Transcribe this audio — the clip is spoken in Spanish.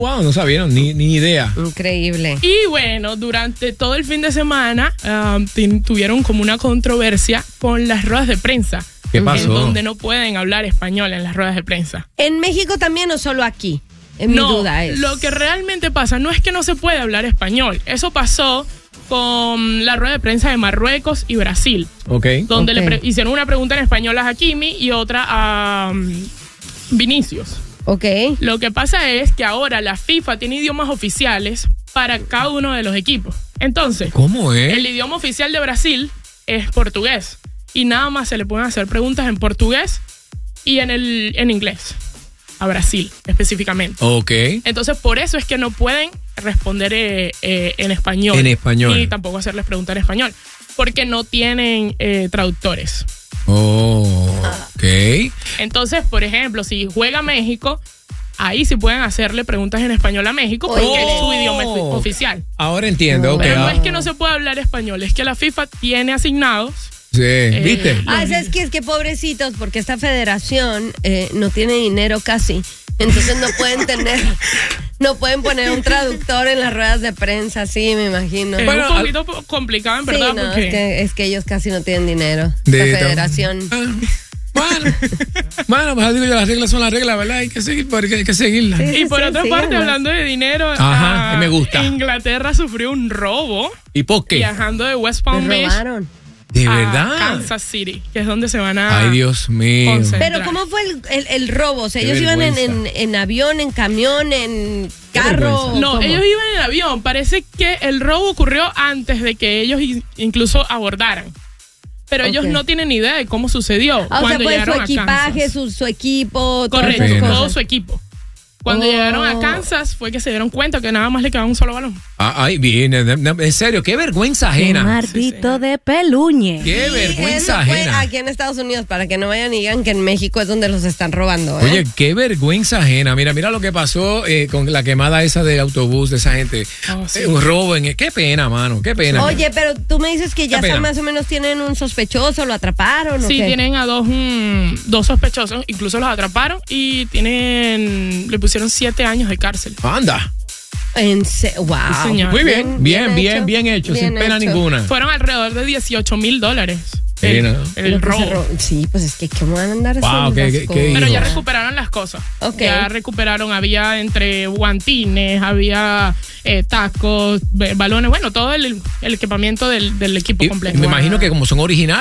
Wow, no sabían, ni idea. Increíble. Y bueno, durante todo el fin de semana tuvieron como una controversia con las ruedas de prensa. ¿Qué pasó? En donde no pueden hablar español en las ruedas de prensa. ¿En México también o solo aquí? Mi duda es. Lo que realmente pasa no es que no se puede hablar español. Eso pasó con la rueda de prensa de Marruecos y Brasil. Ok. Donde le hicieron una pregunta en español a Hakimi y otra a Vinicius. Ok. Lo que pasa es que ahora la FIFA tiene idiomas oficiales para cada uno de los equipos. Entonces, ¿cómo es? El idioma oficial de Brasil es portugués. Y nada más se le pueden hacer preguntas en portugués y en inglés. A Brasil, específicamente. Ok. Entonces, por eso es que no pueden responder en español. En español. Ni tampoco hacerles preguntas en español. Porque no tienen traductores. Ok. Entonces, por ejemplo, si juega México, ahí sí pueden hacerle preguntas en español a México porque es su idioma oficial. Ahora entiendo. Pero no Okay. es que no se pueda hablar español, es que la FIFA tiene asignados. Sí, ¿viste? Es que pobrecitos, porque esta federación no tiene dinero casi. Entonces no pueden poner un traductor en las ruedas de prensa, sí, me imagino. Es un poquito complicado, en verdad. Sí, no, porque es que ellos casi no tienen dinero. La federación. Bueno, pues digo yo, las reglas son las reglas, ¿verdad? Hay que seguirlas. Y por otra parte, hablando de dinero, me gusta. Inglaterra sufrió un robo. ¿Y por qué? Viajando de West Palm Beach ¿De a verdad? Kansas City, que es donde se van a... Ay, Dios mío. concentrar. Pero ¿cómo fue el robo? O sea, ellos iban en avión, en camión, en carro. No, ¿cómo? ellos iban en avión. Parece que el robo ocurrió antes de que ellos incluso abordaran. Pero ellos no tienen ni idea de cómo sucedió. O sea, pues su a equipaje, Kansas. su equipo. Correcto, todas esas todo cosas. su equipo. Cuando llegaron a Kansas fue que se dieron cuenta que nada más le quedaba un solo balón. Ay, bien, en serio, qué vergüenza ajena. Mardito de peluñe. Qué vergüenza Eso fue ajena. aquí en Estados Unidos, para que no vayan y digan que en México es donde los están robando. Oye, qué vergüenza ajena. Mira lo que pasó con la quemada esa del autobús de esa gente. Un robo qué pena, mano, qué pena. Oye, pero tú me dices que ya más o menos tienen un sospechoso, lo atraparon. Sí, ¿o qué? tienen a dos sospechosos, incluso los atraparon y le pusieron 7 años de cárcel. Anda. Wow. Sí, señor. Muy bien hecho, sin pena ninguna. Fueron alrededor de $18,000. Sí, ¿no? El robo. Sí, pues es que ¿cómo van a andar así? Pero ya recuperaron las cosas. Ya recuperaron, había entre guantines, había tacos, balones, bueno, todo el equipamiento del equipo completo. Me imagino que como son originales.